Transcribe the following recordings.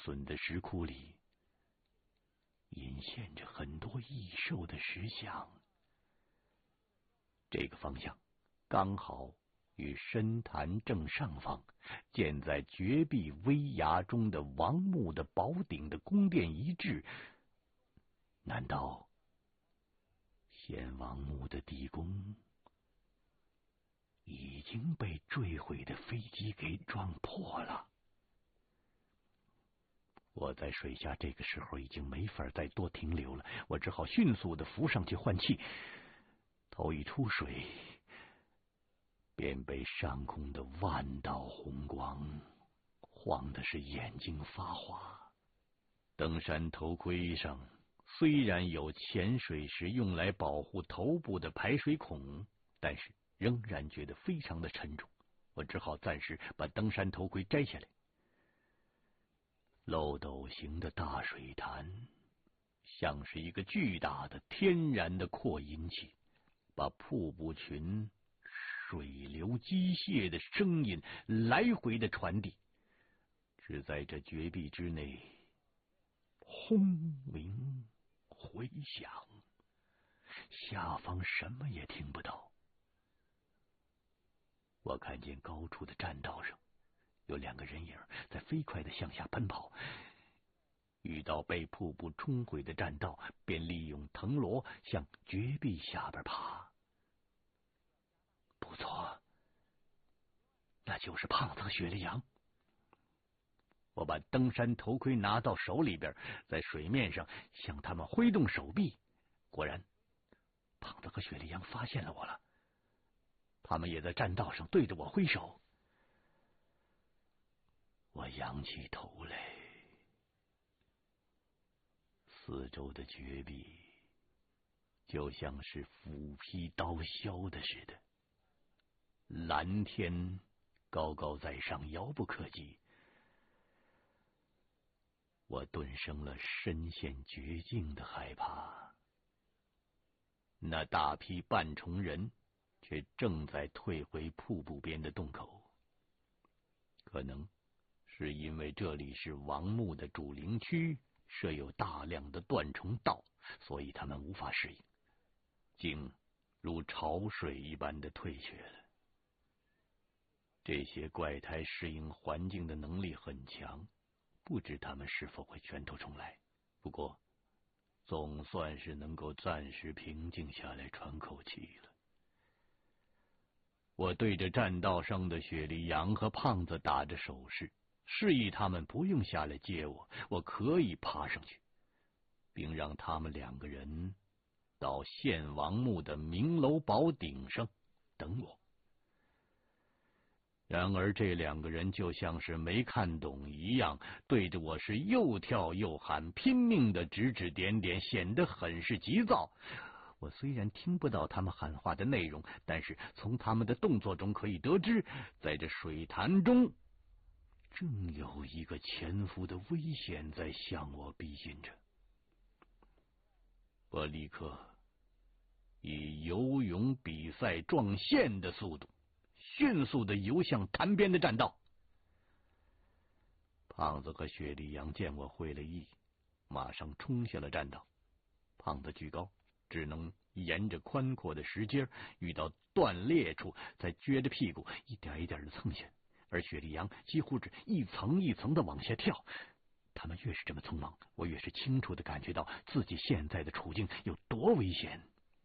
损的石窟里，隐现着很多异兽的石像。这个方向刚好与深潭正上方建在绝壁危崖中的王墓的宝顶的宫殿一致。难道先王墓的地宫已经被坠毁的飞机给撞破了？我在水下这个时候已经没法再多停留了，我只好迅速的浮上去换气。头一出水，便被上空的万道红光晃的是眼睛发花。登山头盔上虽然有潜水时用来保护头部的排水孔，但是仍然觉得非常的沉重，我只好暂时把登山头盔摘下来。漏斗形的大水潭像是一个巨大的天然的扩音器，把瀑布群水流机械的声音来回的传递，只在这绝壁之内轰鸣回响，下方什么也听不到。我看见高处的栈道上有2个人影在飞快的向下奔跑，遇到被瀑布冲毁的栈道，便利用藤萝向绝壁下边爬。不错，那就是胖子和雪莉杨。我把登山头盔拿到手里边，在水面上向他们挥动手臂。果然，胖子和雪莉杨发现了我了，他们也在栈道上对着我挥手。我仰起头来，四周的绝壁就像是斧劈刀削的似的，蓝天高高在上，遥不可及。我顿生了身陷绝境的害怕。那大批半虫人却正在退回瀑布边的洞口，可能是因为这里是王墓的主陵区，设有大量的断虫道，所以他们无法适应，竟如潮水一般的退却了。这些怪胎适应环境的能力很强，不知他们是否会卷土重来。不过总算是能够暂时平静下来，喘口气了。我对着栈道上的雪莉杨和胖子打着手势，示意他们不用下来接我，我可以爬上去，并让他们2个人到献王墓的明楼宝顶上等我。然而这2个人就像是没看懂一样，对着我是又跳又喊，拼命的指指点点，显得很是急躁。我虽然听不到他们喊话的内容，但是从他们的动作中可以得知，在这水潭中正有一个潜伏的危险在向我逼近着。我立刻以游泳比赛撞线的速度迅速的游向潭边的栈道。胖子和雪莉杨见我会了意，马上冲下了栈道。胖子惧高，只能沿着宽阔的石阶，遇到断裂处再撅着屁股一点一点的蹭下，而雪莉杨几乎是一层一层的往下跳。他们越是这么匆忙，我越是清楚的感觉到自己现在的处境有多危险。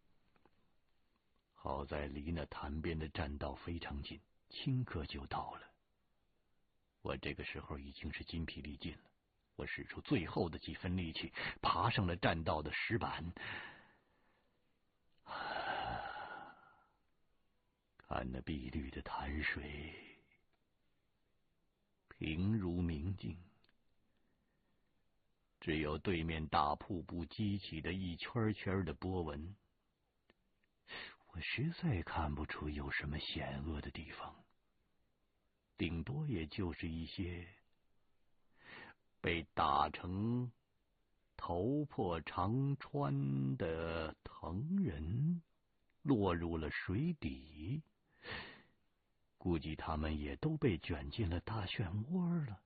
好在离那潭边的栈道非常近，顷刻就到了。我这个时候已经是筋疲力尽了，我使出最后的几分力气，爬上了栈道的石板。看那碧绿的潭水，平如明镜，只有对面大瀑布激起的一圈圈的波纹。我实在看不出有什么险恶的地方，顶多也就是一些被打成头破肠穿的藤人落入了水底，估计他们也都被卷进了大漩涡了。